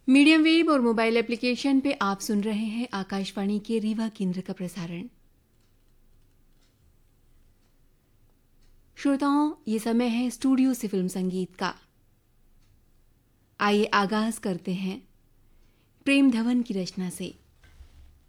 Medium wave और mobile application पे आप सुन रहे हैं आकाशवाणी के रीवा केंद्र का प्रसारण। श्रोताओं, ये समय है स्टूडियो से फिल्म संगीत का। आइए आगाज करते हैं प्रेम धवन की रचना से।